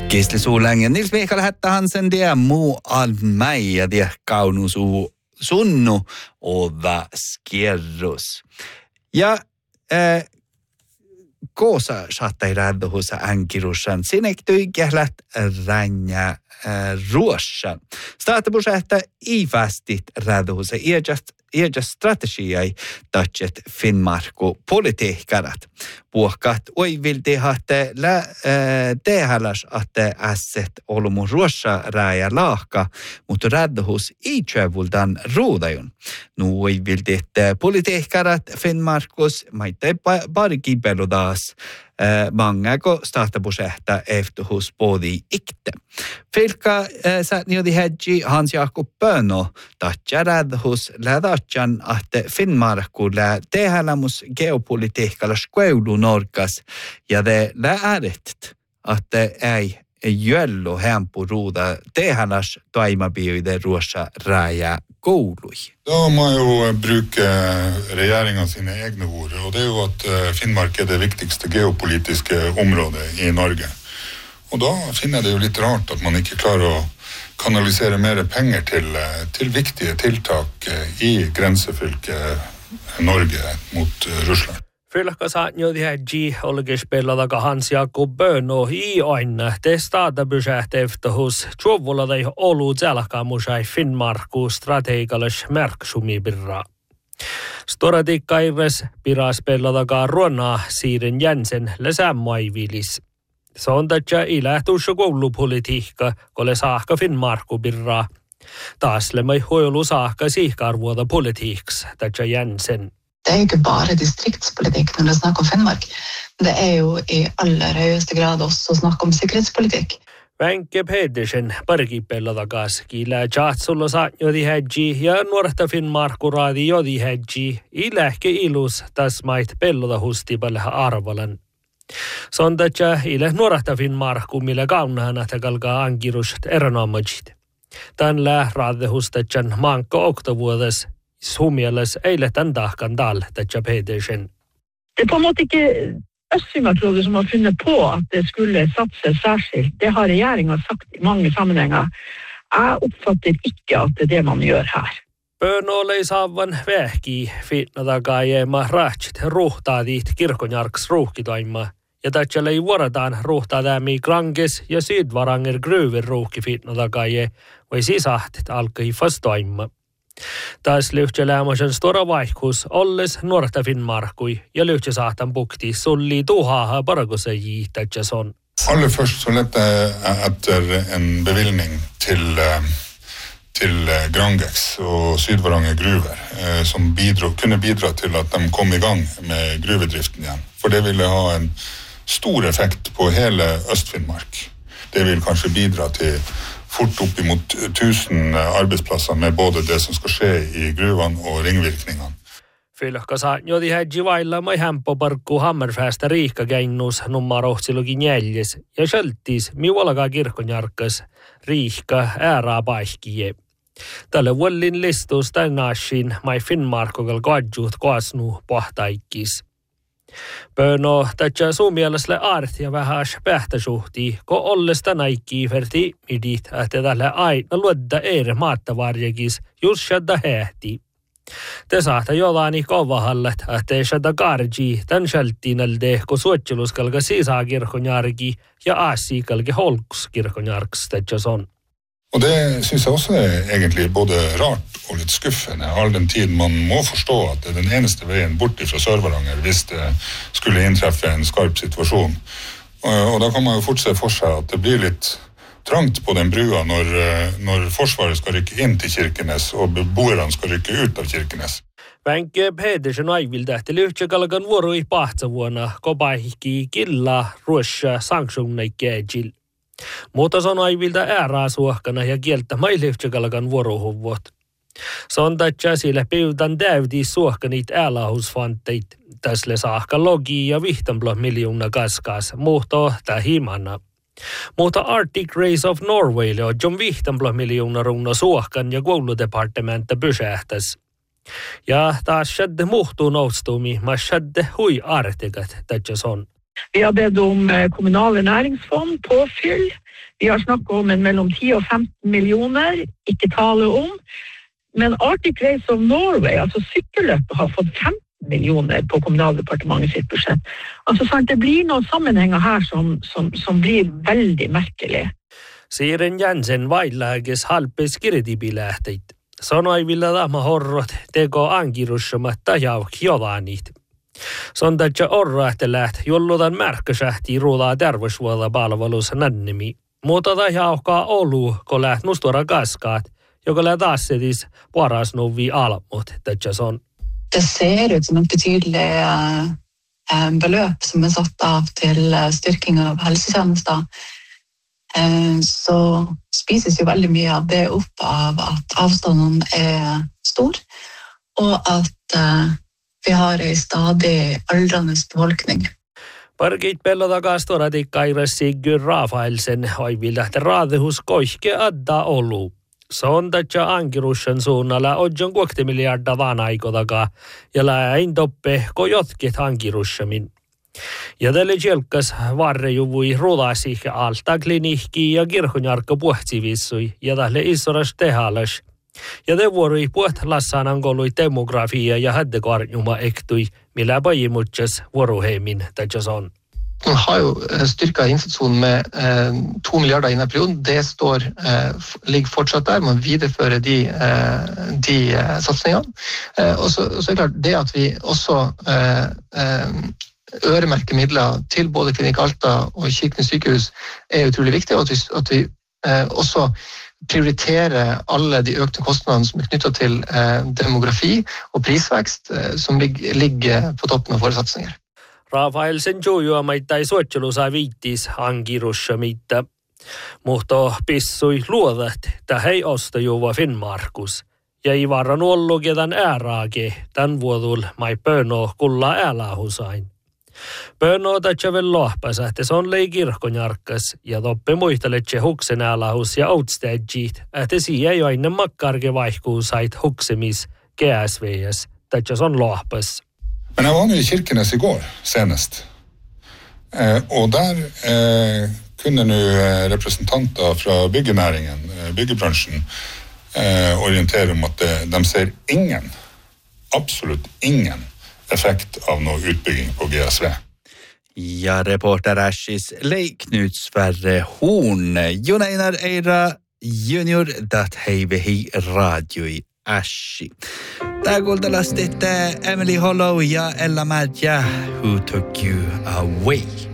Gisli Suuläng Nils Mikael Hätta-Hansen det muu all mig ja det kaunu sunnu ova skierrus. Ja koosa saattai raddohusa ankirussan sinektyi kählät ranja ruossan. Staatabusähtä ivästit raddohusa iäjä strategiai tatset Finnmarku politiikkarat. Puhkat oivilti hahte tehäläs ahte ässet olumu ruossa rääjä laahka, mutta raddohus ei tjävuldan ruudajun. Nu oivilti, että politiikkarat Finnmarkus maitte parki peludaas mangako staatabusähtä eftuhus podi ikte. Filka saatniodi hedji Hans-Jakob Böno tatja raddohus lädatjan ahte Finnmarku lä tehälämus geopolitiikalla skeudu norkas ja det lääret att det är jöllo hempo ruuda tehäläs toimabiöiden ruossa rääjä koului. Da må jo bruke regjeringen sine egne ord, og det er jo at Finnmark er det viktigste geopolitiske området i Norge. Og da finner jeg det jo litt rart at man ikke klarer å kanalisere mer penger til viktige tiltak i grensefylket Norge mot Russland. Fylkä saatniodi hedji olkis pelata Hans-Jakob Böno i aina te staatabusähteftohus tjuvulladai olu tälkaamusai Finnmarku strategikallis merksumibirra. Storatikkaires piras pelata ruona Siiren Jensen läsämaivilis. Se on tätä ilähtuussa koulupolitiikka, kolle saakka Finnmarku birra. Taas lemai hoilu saakka siihkarvuota politiiks, tätä Jensen. Det är ju inte bara distriktspolitik när det snackar om Finnmark. Det är ju i allra högsta grad också snack om säkerhetspolitik. Wenche Pedersen parkipellatakas kiilää chatsulla saatjodi hedji ja nuorta Finnmarku raadi jodi hedji ilähke ilus tasmait pellota hustipalha arvalan. Sondacha ile nuorta Finnmarku millä kaunahana takalkaa ankirust ernomajit. Tän lää raadehustachan mankko oktovuodes Suomielas eilen tämän tahkan tal, tätä Pedersen. Det är på något inte Östfinnmarksrådet som har funnit på att det skulle satsa särskilt. Det har regeringen sagt i många sammanhang. Jag uppfattar inte att det är det man gör här. Böno ei saavan vähki fitnatakaajema rahtsit ruhtaadit kirkonjarks ruuhkitoima. Ja tätä ei vuorataan ruhtaadämi Granges ja Sydvaranger gruvin ruuhki fitnatakaaje vai sisahtit alkai fastoima. Taas lyhtsäläämösen stora vaihkus olles nuorta Finnmarkui ja lyhtsä bukti sulli tuhaha paragose jiitätsä son. Aller først så lette jeg etter en bevilgning til Grangex og Sydvaranger gruver som kunne bidra til at de kom i gang med gruvedriften igjen. For det ville ha en stor effekt på hele Øst-Finnmark. Det vil kanskje bidra til fort opp imot 1000 arbeidsplasser med både det som skal skje i gruvene og ringvirkningene. Fylkä saatjodi hedji vailla mai hämpöparkku Hammerfästä riihkagäinnus nummarohtsilugi 4 ja själtis miualaga kirkonjarkas riihka äärapaihkije. Tälle vuollin listus tänäshin mai Finnmarkogal kadjuut koasnu pahtaikkis. Böno tätä suomieläiselle aart ja vähäs pähtäsuhti, ko ollesta näikki verti midit, että tälle aina luodda eri maattavarjekis just shadda hehti. Te saata jolani kovahallet, että shadda karji tän sjaltinalde, ko suotseluskalga sisakirkonjarki ja aasikalga holkskirkonjarks tätä son. Og det synes jeg også er egentlig både rart og litt skuffende, all den tid man må forstå at det er den eneste veien bort fra Sør-Varanger hvis det skulle inntreffe en skarp situasjon. Og da kan man jo fort se for seg at det blir litt trangt på den brua når Forsvaret skal rykke inn til Kirkenes og beboerne skal rykke ut av Kirkenes. Wenche Pedersen aivilta, että lyhtsäkalkan vuorui pahtsavuonna kopaihki killa ruossa sanksungnaikkeejil. Mutta se on aivilta ääraasuohkana ja kieltä mailihtsäkalkan vuorohuvot. Se on tätä sille pyytän täydi suohkanit äälahusfanteit. Täsle saakka logi ja 5 miljoona kaskas, muhto tää himana. Mutta Arctic Race of Norwaylle on jo 5 miljoona runno suohkan ja kouludepartementta pysähtäs. Ja taas shadde muhtuu noustumi, ma shadde hui artikat tätä son. Vi har bedt om kommunale næringsfond, påfyll. Vi har snakket om en mellom 10 og 15 millioner, ikke tale om. Men Arctic Race of Norway, altså sykkelløpet, har fått 15 millioner på kommunaldepartementet sitt budsjett. Altså sant, det blir noen sammenhenger her som blir veldig merkelig. Siiren Jensen vaillages halpes kredibilähteit. Sanoi villa tämä horrot teko ankirussumatta jauk jodanit. Sondatja orrahteläht jolludan märkösähti ruudaa terveysvuoda palvelus nannimi. Mutta ta jaukaa olu, kun läht nustora kaskaat, joka läht assetis parasnuvi almut, tätsä son. Det ser ut som et betydelig beløp som satt av til styrking av helsetjenester. Så spises jo veldig mye av det opp av at avstanden stor, og at vi har en stadig aldrende befolkning. Parkit pelloda kastora tikkairas Sigurd Rafaelsen oivilla, että raadehus koihke adda olu. Sondatja ankirussan suunnalla 8 miljardia vanaikotakaa ja läin toppe ko jotkit ankirussamin. Ja tälle jelkas varrejuvui rulasi alta klinikki ja kirkonjarkka puhtsivissui ja tälle isoras tehalas. Ja te vuorui puht lassanan kolui demografia ja häddekarjuma ektui, millä pajimutsas vuoruheimin tätsä on. Man har jo styrket innsatssonen med 2 milliarder i denne perioden. Det ligger fortsatt der. Man viderefører de satsningene. Og så er det klart det at vi også øremerker midler til både Klinikk Alta og Kirkenes sykehus er utrolig viktig, og at vi også prioriterer alle de økte kostnadene som er knyttet til demografi og prisvekst, som ligger på toppen av våre satsninger. Rafaelsen juojuamaittai suotselusa viittis ankirussamita. Mutta pissui luodat, että hei ostajuva Finnmarkus. Ja ei varan ollu kedan ääraake, tän vuodul mai pöno kulla äälahusain. Pöno tatsavel lohpasa, että se on lei kirkonjarkkas ja toppe muisteletse huksen äälahus ja outstädjit, että siihen ei aina makkarke vaihkuusait huksemis GSVS, tatsas on lohpas. Men jeg var nå i Kirkenes i går, senest. Og der kunne nå representanter fra byggenæringen, byggebransjen, orientere om at de ser absolutt ingen effekt av noe utbygging på GSV. Ja reporter Ashis Knut Sverre Horn, Jon Einar Eira junior, heivehi radioi Ashi. Tää kuultelastit Emily Hollow ja Ella Madja, Who Took You Away.